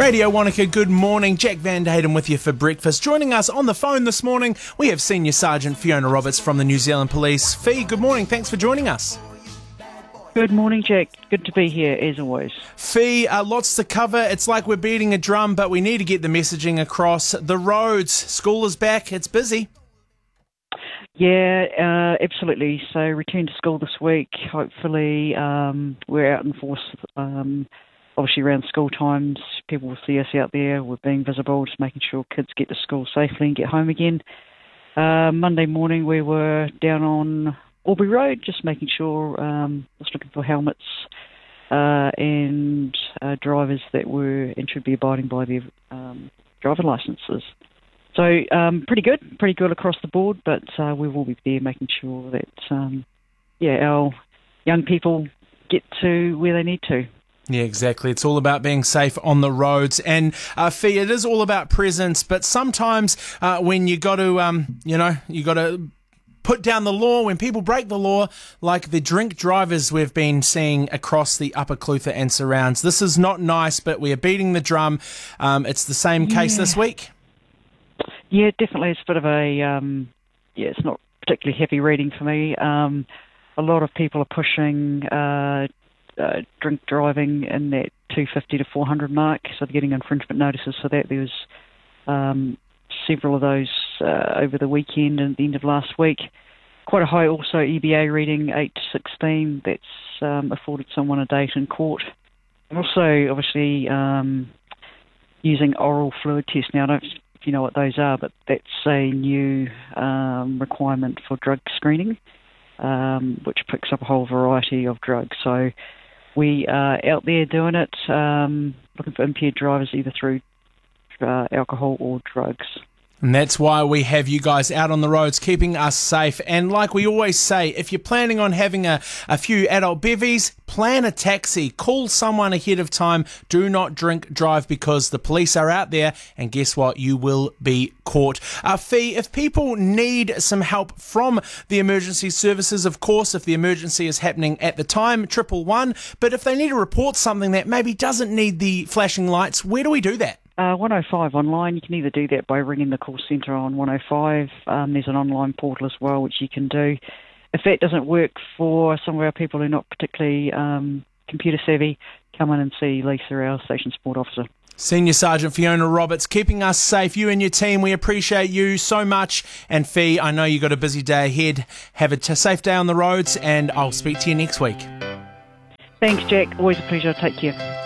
Radio Wanaka, good morning. Jack Van Hayden with you for breakfast. Joining us on the phone this morning, we have Senior Sergeant Fiona Roberts from the New Zealand Police. Fee, good morning. Thanks for joining us. Good morning, Jack. Good to be here, as always. Fee, lots to cover. It's like we're beating a drum, but we need to get the messaging across. The roads, school is back. It's busy. Yeah, absolutely. So return to school this week. Hopefully we're out in force, obviously around school times. People will see us out there. We're being visible, just making sure kids get to school safely and get home again. Monday morning we were down on Albury Road, just making sure, just looking for helmets and drivers that were and should be abiding by their driver licences. So pretty good across the board, but we will be there making sure that, our young people get to where they need to. Yeah, exactly. It's all about being safe on the roads. And, Fee, it is all about presence, but sometimes when you got to, you got to put down the law, when people break the law, like the drink drivers we've been seeing across the Upper Clutha and surrounds. This is not nice, but we are beating the drum. It's the same case this week. Yeah, definitely. It's a bit of a, it's not particularly happy reading for me. A lot of people are pushing drink driving in that 250 to 400 mark, so they're getting infringement notices for that. There was several of those over the weekend and at the end of last week. Quite a high also EBA reading, 8 to 16, that's afforded someone a date in court. And also, obviously, using oral fluid tests. Now, I don't know if you know what those are, but that's a new requirement for drug screening, which picks up a whole variety of drugs. So we are out there doing it, looking for impaired drivers either through alcohol or drugs. And that's why we have you guys out on the roads, keeping us safe. And like we always say, if you're planning on having a few adult bevies, plan a taxi. Call someone ahead of time. Do not drink drive, because the police are out there, and guess what? You will be caught. Fee, if people need some help from the emergency services, of course, if the emergency is happening at the time, 111. But if they need to report something that maybe doesn't need the flashing lights, where do we do that? 105 online. You can either do that by ringing the call centre on 105. There's an online portal as well, which you can do. If that doesn't work for some of our people who are not particularly computer savvy, come in and see Lisa, our station support officer. Senior Sergeant Fiona Roberts, keeping us safe. You and your team, we appreciate you so much. And Fee, I know you've got a busy day ahead. Have a safe day on the roads, and I'll speak to you next week. Thanks, Jack. Always a pleasure. Take care.